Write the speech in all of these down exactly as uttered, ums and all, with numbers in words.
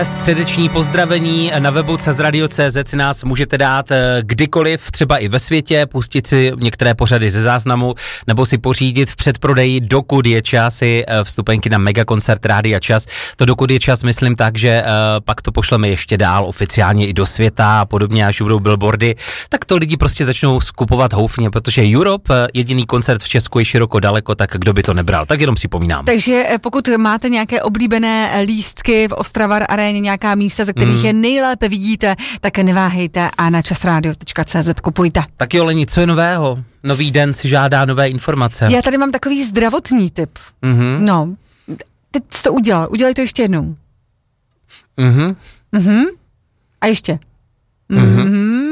Středeční pozdravení na webu cezradio tečka cé zet si nás můžete dát kdykoliv, třeba i ve světě, pustit si některé pořady ze záznamu, nebo si pořídit v předprodeji, dokud je čas, i vstupenky na megakoncert Rádia Čas. To dokud je čas, myslím tak, že uh, pak to pošleme ještě dál oficiálně i do světa a podobně, až budou billboardy, tak to lidi prostě začnou skupovat houfně, protože Europe, jediný koncert v Česku je široko daleko, tak kdo by to nebral, tak jenom připomínám. Takže pokud máte nějaké oblíbené lístky v Ostravar Aréně, nějaká místa, ze kterých mm. je nejlépe vidíte, tak neváhejte a na časradio tečka cé zet kupujte. Tak jo, Leni, co je nového? Nový den si žádá nové informace. Já tady mám takový zdravotní tip. Mm-hmm. No, teď jsi to udělal. Udělej to ještě jednou. Mhm. Mhm. A ještě. Mhm.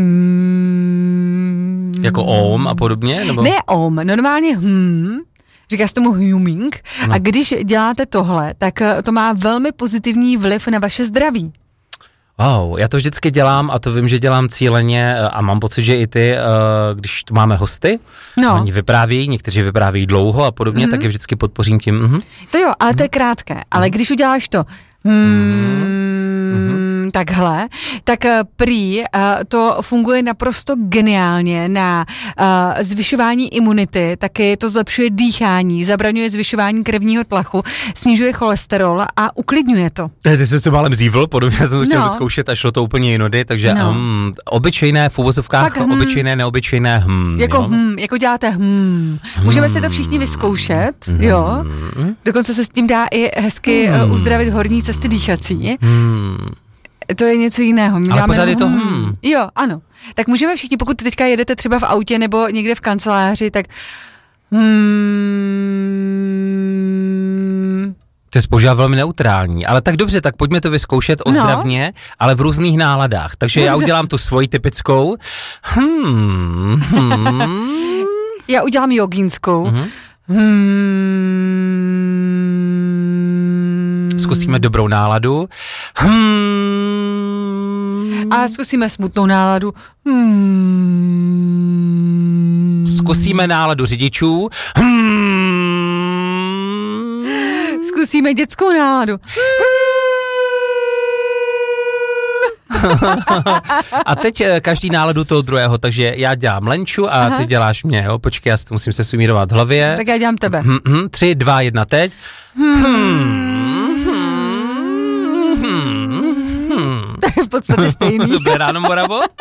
Mm. Jako om a podobně? Nebo? Ne om, normálně hm. Říká se tomu humming. Ano. A když děláte tohle, tak to má velmi pozitivní vliv na vaše zdraví. Wow, já to vždycky dělám a to vím, že dělám cíleně a mám pocit, že i ty, když tu máme hosty, no. Oni vyprávějí, někteří vyprávějí dlouho a podobně, mm-hmm. tak je vždycky podpořím tím. Mm-hmm. To jo, ale mm-hmm. to je krátké. Ale když uděláš to hmm, mm-hmm. takhle, tak prý uh, to funguje naprosto geniálně na uh, zvyšování imunity, taky to zlepšuje dýchání, zabraňuje zvyšování krevního tlaku, snižuje cholesterol a uklidňuje to. Ty jsi se málem zívl, podobně jsem to chtěl no. vyzkoušet a šlo to úplně jinody, takže no. um, obyčejné v uvozovkách, hm. obyčejné, neobyčejné hm. Jako hm, jako děláte hm. Můžeme si to všichni vyzkoušet, hm. jo. Dokonce se s tím dá i hezky hm. uzdravit horní cesty dýchací. Hm. To je něco jiného. My ale pořád je to hm. Jo, ano. Tak můžeme všichni, pokud teďka jedete třeba v autě nebo někde v kanceláři, tak hmm. To je spožívá velmi neutrální, ale tak dobře, tak pojďme to vyzkoušet ozdravně, no. ale v různých náladách. Takže dobře. Já udělám tu svoji typickou. Hmm. Hmm. Já udělám jogínskou. Mm-hmm. Hmm. Zkusíme dobrou náladu. Hmm. A zkusíme smutnou náladu. Hmm. Zkusíme náladu řidičů. Hmm. Zkusíme dětskou náladu. A teď každý náladu toho druhého, takže já dělám Lenču a aha. ty děláš mě, jo? Počkej, já si to musím se sumírovat v hlavě. Tak já dělám tebe. Hmm, hmm, tři, dva, jedna, teď. Hmm. Hmm. Hmm. To je v podstatě stejný. Dobré ráno, Moravo.